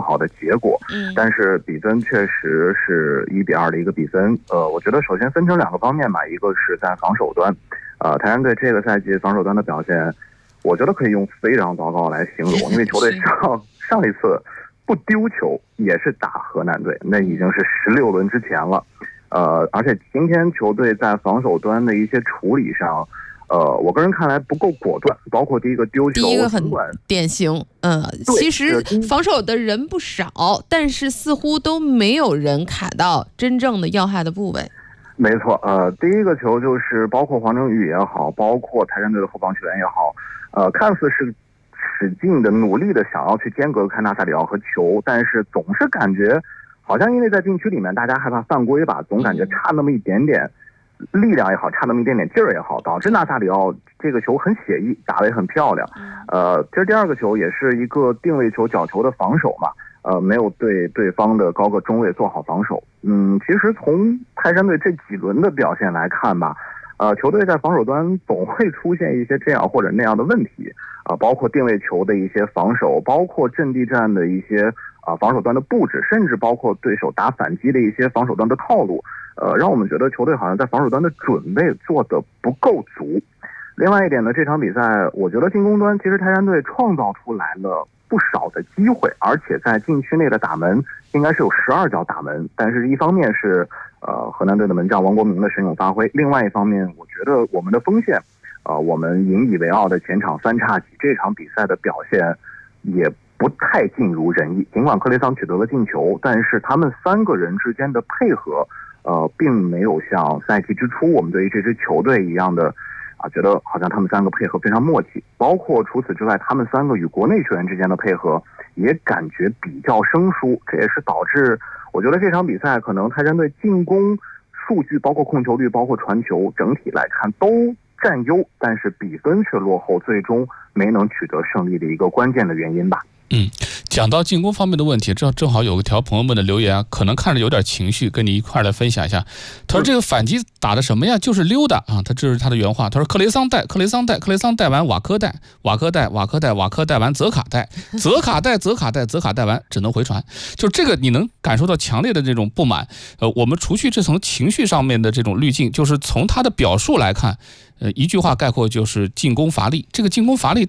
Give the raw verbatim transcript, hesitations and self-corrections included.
好的结果。嗯，但是比分确实是一比二的一个比分。呃，我觉得首先分成两个方面吧，一个是在防守端，呃，泰山队这个赛季防守端的表现，我觉得可以用非常糟糕来形容，因为球队上上一次不丢球也是打河南队，那已经是十六轮之前了。呃，而且今天球队在防守端的一些处理上，呃，我个人看来不够果断，包括第一个丢球， 第一个很典型。嗯，其实防守的人不少，但是似乎都没有人卡到真正的要害的部位。 没错，呃，第一个球就是包括黄正宇也好，包括泰山队的后防球员也好，呃，看似是使劲的、努力的想要去间隔开纳萨里奥和球，但是总是感觉好像因为在禁区里面大家害怕犯规吧，总感觉差那么一点点力量也好，差那么一点点劲儿也好，导致纳萨里奥这个球很写意，打得也很漂亮。呃，其实第二个球也是一个定位球、角球的防守嘛，呃，没有对对方的高个中卫做好防守。嗯，其实从泰山队这几轮的表现来看吧，呃，球队在防守端总会出现一些这样或者那样的问题啊、呃，包括定位球的一些防守，包括阵地战的一些啊、呃、防守端的布置，甚至包括对手打反击的一些防守端的套路，呃，让我们觉得球队好像在防守端的准备做得不够足。另外一点呢，这场比赛我觉得进攻端其实泰山队创造出来了不少的机会，而且在禁区内的打门应该是有十二脚打门，但是一方面是呃河南队的门将王国明的神勇发挥，另外一方面我觉得我们的锋线呃我们引以为傲的前场三叉戟这场比赛的表现也不太尽如人意，尽管克雷桑取得了进球，但是他们三个人之间的配合呃并没有像赛季之初我们对于这支球队一样的啊，觉得好像他们三个配合非常默契，包括除此之外，他们三个与国内球员之间的配合也感觉比较生疏，这也是导致我觉得这场比赛可能泰山队进攻数据，包括控球率，包括传球，整体来看都占优，但是比分却落后，最终没能取得胜利的一个关键的原因吧。 嗯，讲到进攻方面的问题，正正好有个条朋友们的留言啊，可能看着有点情绪，跟你一块来分享一下。他说这个反击打的什么呀？就是溜达啊！他这是他的原话。他说克雷桑带，克雷桑带，克雷桑带完瓦科带，瓦科带，瓦科带，瓦科带完泽卡带，泽卡带，泽卡带，泽卡带完只能回传。就这个你能感受到强烈的这种不满。呃，我们除去这层情绪上面的这种滤镜，就是从他的表述来看，呃，一句话概括就是进攻乏力。这个进攻乏力